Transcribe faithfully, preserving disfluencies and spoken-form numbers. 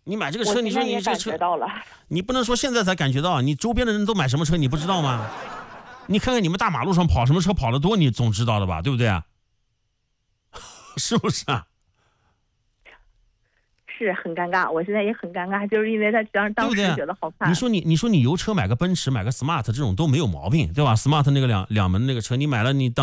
你买这个车，你说你这车， 到了， 你不能说现在才感觉到，你周边的人都买什么车，你不知道吗？你看看你们大马路上跑什么车跑得多，你总知道的吧，对不对啊？是不是啊？ 是很尴尬，我现在也很尴尬，就是因为他当当时觉得好看。 你说你你说你油车买个奔驰买个 smart 这种都没有毛病，对吧 ？smart 那个两两门那个车，你买了你当。